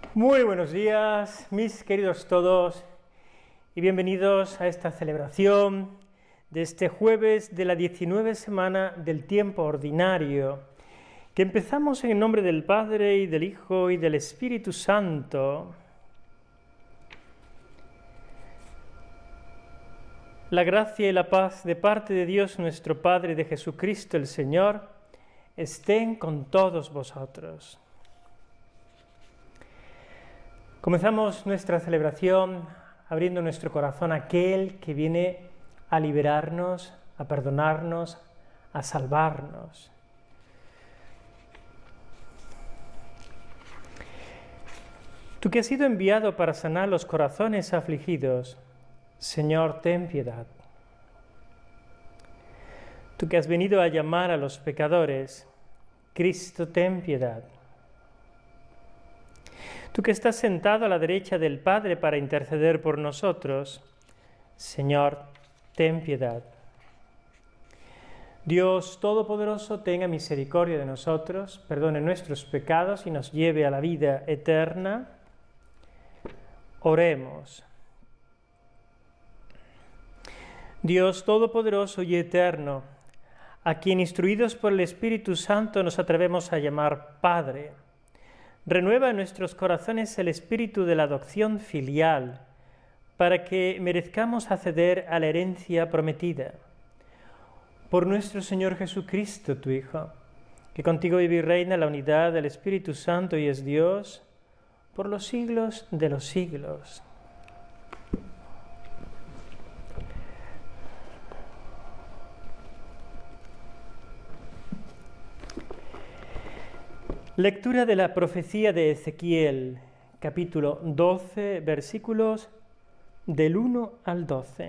Muy buenos días, mis queridos todos, y bienvenidos a esta celebración de este jueves de la 19 semana del tiempo ordinario, que empezamos en el nombre del Padre, y del Hijo, y del Espíritu Santo. La gracia y la paz de parte de Dios nuestro Padre y de Jesucristo el Señor estén con todos vosotros. Comenzamos nuestra celebración abriendo nuestro corazón a aquel que viene a liberarnos, a perdonarnos, a salvarnos. Tú que has sido enviado para sanar los corazones afligidos, Señor, ten piedad. Tú que has venido a llamar a los pecadores, Cristo, ten piedad. Tú que estás sentado a la derecha del Padre para interceder por nosotros, Señor, ten piedad. Dios Todopoderoso, tenga misericordia de nosotros, perdone nuestros pecados y nos lleve a la vida eterna. Oremos. Dios Todopoderoso y eterno, a quien instruidos por el Espíritu Santo nos atrevemos a llamar Padre, renueva en nuestros corazones el espíritu de la adopción filial, para que merezcamos acceder a la herencia prometida. Por nuestro Señor Jesucristo, tu Hijo, que contigo vive y reina en la unidad del Espíritu Santo y es Dios, por los siglos de los siglos. Lectura de la profecía de Ezequiel, capítulo 12, versículos del 1 al 12.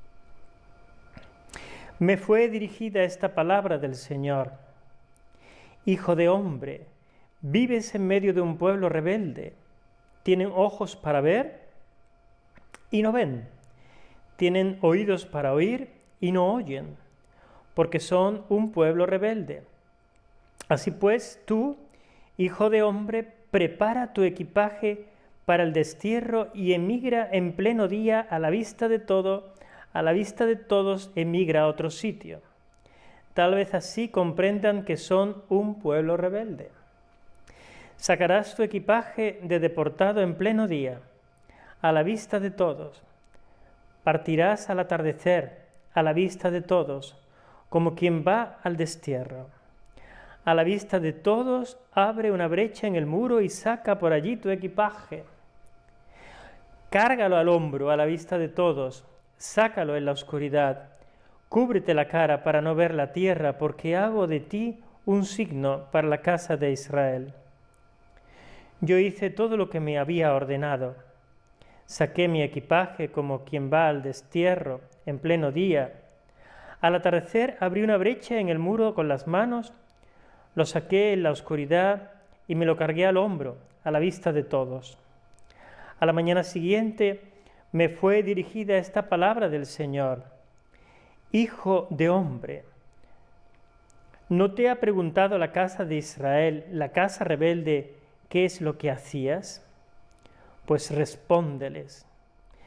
Me fue dirigida esta palabra del Señor. Hijo de hombre, vives en medio de un pueblo rebelde. Tienen ojos para ver y no ven. Tienen oídos para oír y no oyen, porque son un pueblo rebelde. Así pues, tú, hijo de hombre, prepara tu equipaje para el destierro y emigra en pleno día a la vista de todos, emigra a otro sitio. Tal vez así comprendan que son un pueblo rebelde. Sacarás tu equipaje de deportado en pleno día, a la vista de todos. Partirás al atardecer, a la vista de todos, como quien va al destierro. A la vista de todos, abre una brecha en el muro y saca por allí tu equipaje. Cárgalo al hombro a la vista de todos, sácalo en la oscuridad. Cúbrete la cara para no ver la tierra, porque hago de ti un signo para la casa de Israel. Yo hice todo lo que me había ordenado. Saqué mi equipaje como quien va al destierro en pleno día. Al atardecer abrí una brecha en el muro con las manos, lo saqué en la oscuridad y me lo cargué al hombro, a la vista de todos. A la mañana siguiente me fue dirigida esta palabra del Señor. Hijo de hombre, ¿no te ha preguntado la casa de Israel, la casa rebelde, qué es lo que hacías? Pues respóndeles.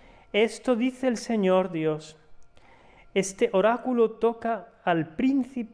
Esto dice el Señor Dios. Este oráculo toca al príncipe